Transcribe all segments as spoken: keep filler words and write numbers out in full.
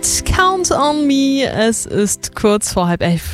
Count on me, es ist kurz vor halb elf.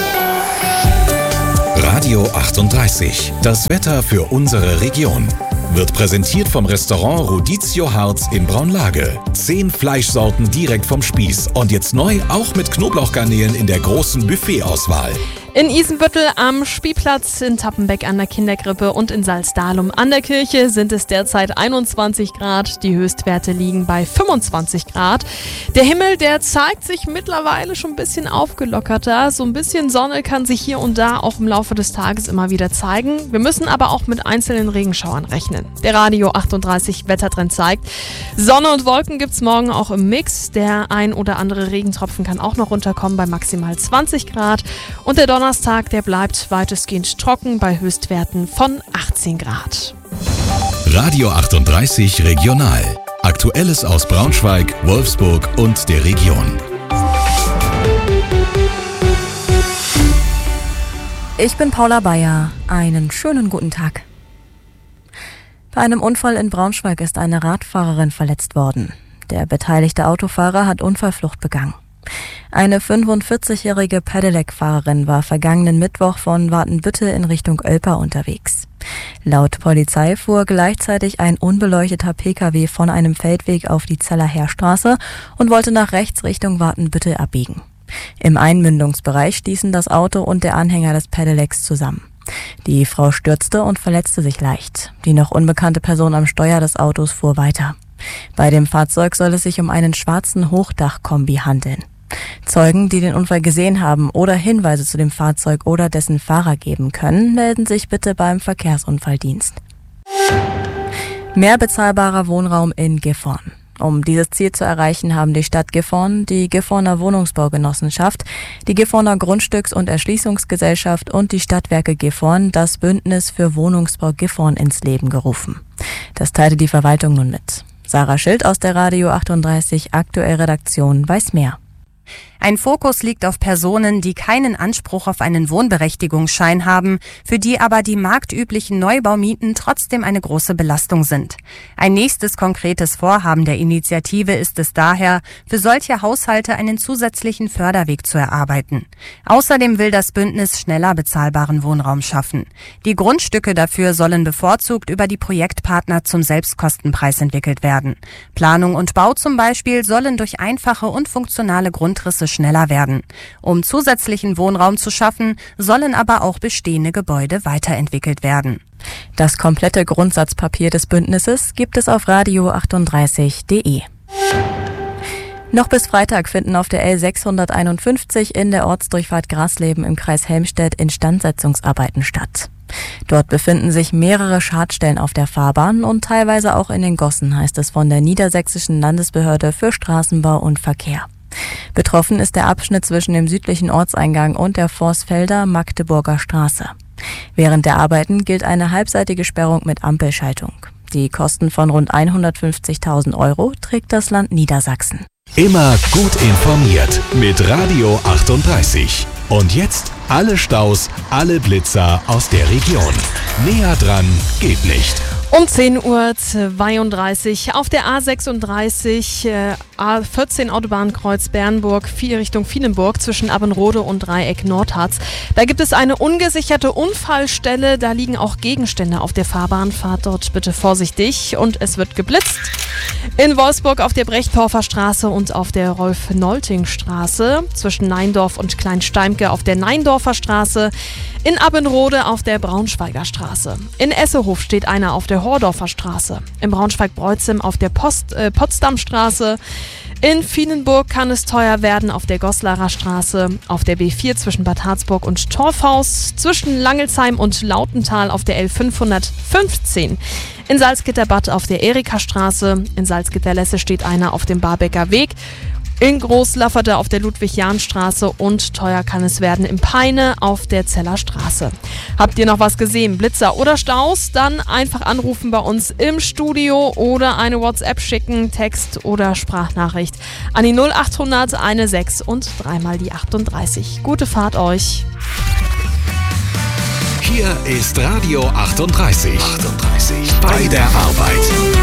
Radio achtunddreißig, das Wetter für unsere Region. Wird präsentiert vom Restaurant Rodizio Harz in Braunlage. Zehn Fleischsorten direkt vom Spieß und jetzt neu auch mit Knoblauchgarnelen in der großen Buffetauswahl. In Isenbüttel am Spielplatz, in Tappenbeck an der Kinderkrippe und in Salzdalum an der Kirche sind es derzeit einundzwanzig Grad. Die Höchstwerte liegen bei fünfundzwanzig Grad. Der Himmel, der zeigt sich mittlerweile schon ein bisschen aufgelockerter. So ein bisschen Sonne kann sich hier und da auch im Laufe des Tages immer wieder zeigen. Wir müssen aber auch mit einzelnen Regenschauern rechnen. Der Radio achtunddreißig Wettertrend zeigt, Sonne und Wolken gibt's morgen auch im Mix. Der ein oder andere Regentropfen kann auch noch runterkommen bei maximal zwanzig Grad. Und der Donnerstag, der bleibt weitestgehend trocken bei Höchstwerten von achtzehn Grad. Radio achtunddreißig Regional. Aktuelles aus Braunschweig, Wolfsburg und der Region. Ich bin Paula Bayer. Einen schönen guten Tag. Bei einem Unfall in Braunschweig ist eine Radfahrerin verletzt worden. Der beteiligte Autofahrer hat Unfallflucht begangen. Eine fünfundvierzigjährige Pedelec-Fahrerin war vergangenen Mittwoch von Watenbüttel in Richtung Oelpa unterwegs. Laut Polizei fuhr gleichzeitig ein unbeleuchteter Pkw von einem Feldweg auf die Zeller Heerstraße und wollte nach rechts Richtung Watenbüttel abbiegen. Im Einmündungsbereich stießen das Auto und der Anhänger des Pedelecs zusammen. Die Frau stürzte und verletzte sich leicht. Die noch unbekannte Person am Steuer des Autos fuhr weiter. Bei dem Fahrzeug soll es sich um einen schwarzen Hochdachkombi handeln. Zeugen, die den Unfall gesehen haben oder Hinweise zu dem Fahrzeug oder dessen Fahrer geben können, melden sich bitte beim Verkehrsunfalldienst. Mehr bezahlbarer Wohnraum in Gifhorn. Um dieses Ziel zu erreichen, haben die Stadt Gifhorn, die Gifhorner Wohnungsbaugenossenschaft, die Gifhorner Grundstücks- und Erschließungsgesellschaft und die Stadtwerke Gifhorn das Bündnis für Wohnungsbau Gifhorn ins Leben gerufen. Das teilte die Verwaltung nun mit. Sarah Schild aus der Radio achtunddreißig Aktuell Redaktion weiß mehr. Ein Fokus liegt auf Personen, die keinen Anspruch auf einen Wohnberechtigungsschein haben, für die aber die marktüblichen Neubaumieten trotzdem eine große Belastung sind. Ein nächstes konkretes Vorhaben der Initiative ist es daher, für solche Haushalte einen zusätzlichen Förderweg zu erarbeiten. Außerdem will das Bündnis schneller bezahlbaren Wohnraum schaffen. Die Grundstücke dafür sollen bevorzugt über die Projektpartner zum Selbstkostenpreis entwickelt werden. Planung und Bau zum Beispiel sollen durch einfache und funktionale Grundrisse schneller werden. Um zusätzlichen Wohnraum zu schaffen, sollen aber auch bestehende Gebäude weiterentwickelt werden. Das komplette Grundsatzpapier des Bündnisses gibt es auf radio achtunddreißig punkt de. Noch bis Freitag finden auf der L sechshunderteinundfünfzig in der Ortsdurchfahrt Grasleben im Kreis Helmstedt Instandsetzungsarbeiten statt. Dort befinden sich mehrere Schadstellen auf der Fahrbahn und teilweise auch in den Gossen, heißt es von der Niedersächsischen Landesbehörde für Straßenbau und Verkehr. Betroffen ist der Abschnitt zwischen dem südlichen Ortseingang und der Vorsfelder Magdeburger Straße. Während der Arbeiten gilt eine halbseitige Sperrung mit Ampelschaltung. Die Kosten von rund hundertfünfzigtausend Euro trägt das Land Niedersachsen. Immer gut informiert mit Radio achtunddreißig. Und jetzt alle Staus, alle Blitzer aus der Region. Näher dran geht nicht. Um zehn Uhr zweiunddreißig auf der A sechsunddreißig, äh, A vierzehn Autobahnkreuz Bernburg, Richtung Vienenburg zwischen Abbenrode und Dreieck Nordharz. Da gibt es eine ungesicherte Unfallstelle, da liegen auch Gegenstände auf der Fahrbahn. Fahrt dort bitte vorsichtig und es wird geblitzt. In Wolfsburg auf der Brechttorfer Straße und auf der Rolf-Nolting-Straße, zwischen Neindorf und Kleinsteimke auf der Neindorfer Straße, in Abbenrode auf der Braunschweiger Straße. In Essehof steht einer auf der Hordorfer Straße, in Braunschweig-Breuzim auf der Post, äh, Potsdamstraße, in Vienenburg kann es teuer werden auf der Goslarer Straße, auf der B vier zwischen Bad Harzburg und Torfhaus, zwischen Langelsheim und Lautental auf der L fünfhundertfünfzehn. In Salzgitterbad auf der Erika-Straße, in Salzgitter-Lesse steht einer auf dem Barbecker Weg, in Großlafferte auf der Ludwig-Jahn-Straße und teuer kann es werden im Peine auf der Zeller Straße. Habt ihr noch was gesehen, Blitzer oder Staus? Dann einfach anrufen bei uns im Studio oder eine WhatsApp schicken, Text oder Sprachnachricht an die null achthundert sechzehn und dreimal die achtunddreißig. Gute Fahrt euch! Hier ist Radio achtunddreißig. achtunddreißig. Bei der Arbeit.